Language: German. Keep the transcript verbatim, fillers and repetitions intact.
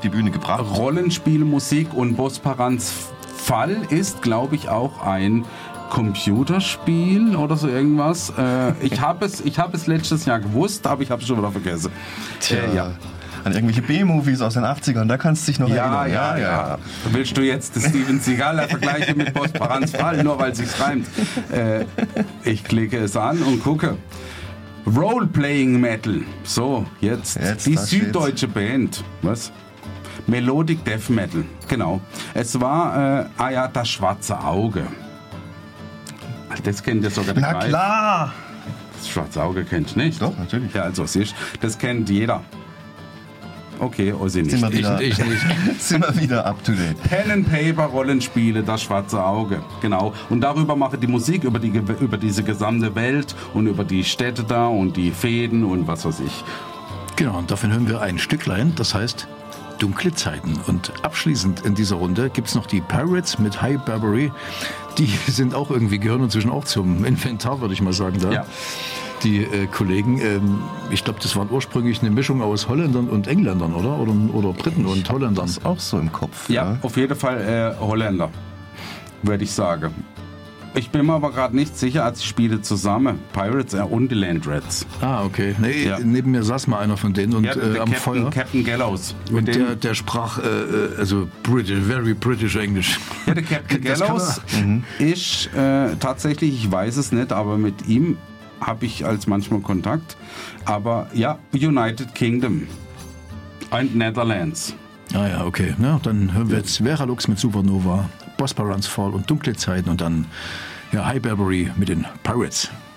die Bühne gebracht. Rollenspielmusik und Bosparans Fall ist, glaube ich, auch ein Computerspiel oder so irgendwas. Äh, ich habe es, ich hab es letztes Jahr gewusst, aber ich habe es schon wieder vergessen. Tja, Äh, ja. An irgendwelche B-Movies aus den achtzigern, da kannst du dich noch Ja, erinnern. ja, ja, ja. Willst du jetzt das Steven Seagal vergleichen mit Bosparans Fall, nur weil es sich reimt? Äh, ich klicke es an und gucke. Role-Playing Metal. So, jetzt, Jetzt, die da süddeutsche Band. Was? Melodic Death Metal. Genau. Es war, äh, ah ja, das schwarze Auge. Das kennt ihr sogar der Na Greif. klar! Das schwarze Auge kennt nicht. Doch, natürlich. Ja, also siehst, das kennt jeder. Okay, Ossi nicht. Sind wir wieder, Ich, ich nicht. sind wir wieder up to date. Pen and Paper Rollenspiele, das schwarze Auge, genau. Und darüber mache die Musik, über, die, über diese gesamte Welt und über die Städte da und die Fäden und was weiß ich. Genau, und davon hören wir ein Stücklein, das heißt Dunkle Zeiten. Und abschließend in dieser Runde gibt es noch die Pirates mit High Barbary. Die sind auch irgendwie, gehören inzwischen auch zum Inventar, würde ich mal sagen. Da. Ja. Die äh, Kollegen, ähm, ich glaube, das waren ursprünglich eine Mischung aus Holländern und Engländern, oder? Oder, oder Briten und Holländern. Das ist auch so im Kopf. Ja, auf jeden Fall äh, Holländer, würde ich sagen. Ich bin mir aber gerade nicht sicher, als ich spiele zusammen Pirates und die Land Rats. Ah, okay. Nee, Ja. Neben mir saß mal einer von denen und Ja, der äh, am Captain, Feuer. Captain Gallows. Und Mit dem- der, der sprach, äh, äh, also British, very British English. Ja, der Captain Das kann Gallows ist äh, tatsächlich, ich weiß es nicht, aber mit ihm habe ich als manchmal Kontakt. Aber ja, United Kingdom und Netherlands. Ah ja, okay. Na, dann hören wir jetzt Veralux mit Supernova, Bosparans Fall und Dunkle Zeiten und dann ja, High Barbary mit den Pirates.